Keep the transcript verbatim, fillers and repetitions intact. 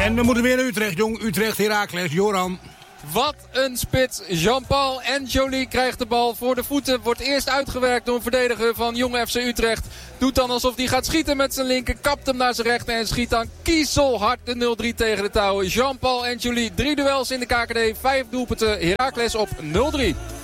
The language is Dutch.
En we moeten weer naar Utrecht, jong. Utrecht, Heracles, Joran. Wat een spits. Jean-Paul en Joly krijgt de bal voor de voeten. Wordt eerst uitgewerkt door een verdediger van Jong F C Utrecht. Doet dan alsof hij gaat schieten met zijn linker. Kapt hem naar zijn rechter en schiet dan kiezelhard de nul drie tegen de touwen. Jean-Paul en Joly. Drie duels in de K K D. Vijf doelpunten. Heracles op nul drie.